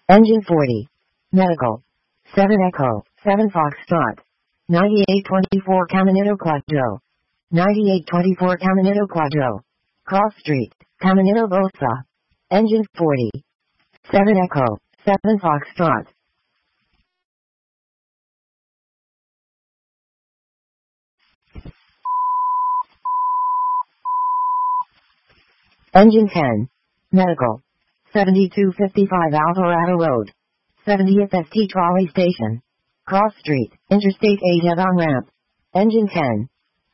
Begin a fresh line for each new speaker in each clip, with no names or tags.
Engine 40. Medical. 7 Echo, 7 Foxtrot. 9824 Caminito Quadro. 9824 Caminito Quadro. Cross Street, Caminito Bosa. Engine 40. 7 Echo, 7 Foxtrot. Engine 10. Medical. 7255 Alvarado Road. 70th ST Trolley Station. Cross Street, Interstate 8 head-on ramp. Engine 10.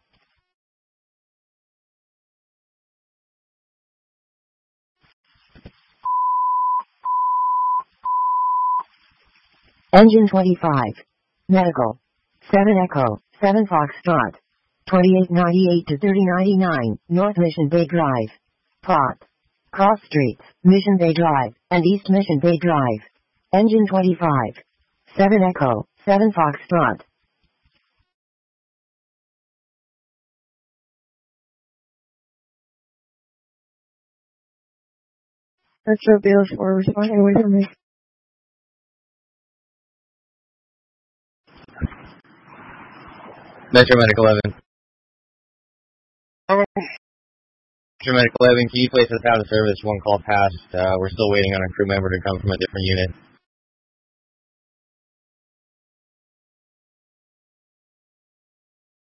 Engine 25. Medical. 7 Echo, 7 Foxtrot. 2898 to 3099, North Mission Bay Drive. Plot. Cross Streets, Mission Bay Drive, and East Mission Bay Drive. Engine 25. 7 Echo, 7 Foxtrot. Metro Bill 4 responding away from me.
Metro Medic 11. Metro Medic 11, can you place us out of service? One call passed. We're still waiting on a crew member to come from a different unit.